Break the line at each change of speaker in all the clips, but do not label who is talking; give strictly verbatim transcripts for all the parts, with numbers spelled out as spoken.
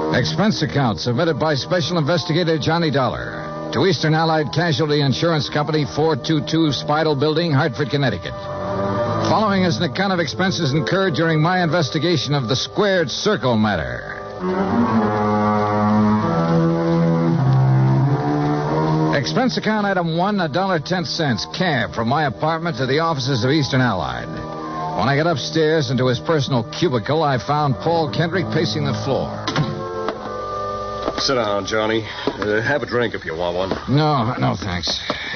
Expense account submitted by Special Investigator Johnny Dollar to Eastern Allied Casualty Insurance Company, four two two Spidal Building, Hartford, Connecticut. Following is an account of expenses incurred during my investigation of the Squared Circle matter. Expense account item one, a dollar ten cents, cab from my apartment to the offices of Eastern Allied. When I got upstairs into his personal cubicle, I found Paul Kendrick pacing the floor.
Sit down, Johnny. Uh, have a drink if you want one.
No, no, thanks.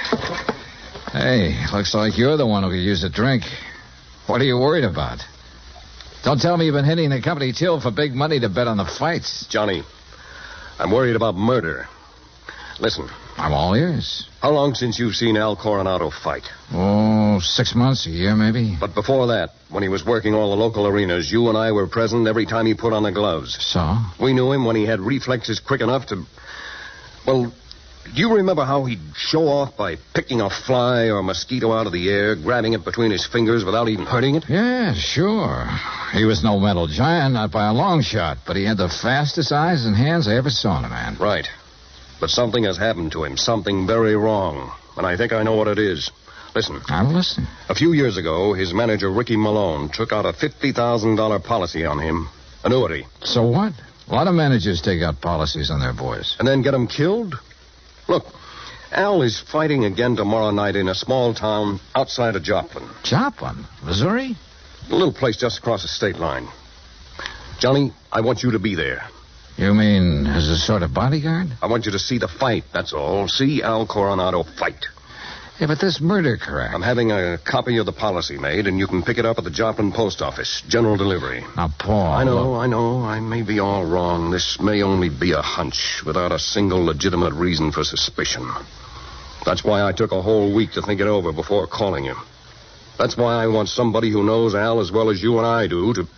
Hey, looks like you're the one who could use a drink. What are you worried about? Don't tell me you've been hitting the company till for big money to bet on the fights.
Johnny, I'm worried about murder. Listen.
I'm all ears.
How long since you've seen Al Coronado fight?
Oh, six months, a year maybe.
But before that, when he was working all the local arenas, you and I were present every time he put on the gloves.
So?
We knew him when he had reflexes quick enough to... Well, do you remember how he'd show off by picking a fly or a mosquito out of the air, grabbing it between his fingers without even hurting it?
Yeah, sure. He was no mental giant, not by a long shot, but he had the fastest eyes and hands I ever saw in a man.
Right. But something has happened to him, something very wrong. And I think I know what it is. Listen.
I'm listening.
A few years ago, his manager, Ricky Malone, took out a fifty thousand dollars policy on him. Annuity.
So what? A lot of managers take out policies on their boys.
And then get them killed? Look, Al is fighting again tomorrow night in a small town outside of Joplin.
Joplin? Missouri?
A little place just across the state line. Johnny, I want you to be there.
You mean as a sort of bodyguard?
I want you to see the fight, that's all. See Al Coronado fight.
Yeah, but this murder correct.
I'm having a copy of the policy made, and you can pick it up at the Joplin post office. General delivery.
Now, Paul...
I know,
look...
I know. I may be all wrong. This may only be a hunch without a single legitimate reason for suspicion. That's why I took a whole week to think it over before calling you. That's why I want somebody who knows Al as well as you and I do to...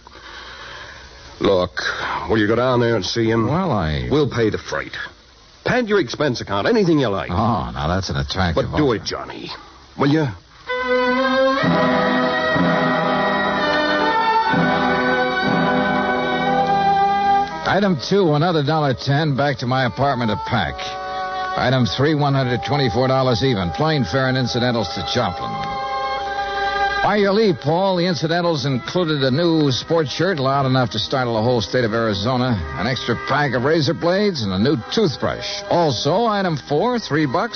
Look, will you go down there and see him?
Well, I...
We'll pay the freight. Pad your expense account, anything you like.
Oh, now that's an attractive
But do
offer.
it, Johnny. Will you?
Item two, another dollar ten, back to my apartment to pack. Item three, one hundred twenty-four dollars even. Plane fare and incidentals to Joplin. By your leave, Paul, the incidentals included a new sports shirt loud enough to startle the whole state of Arizona, an extra pack of razor blades, and a new toothbrush. Also, item four, three bucks.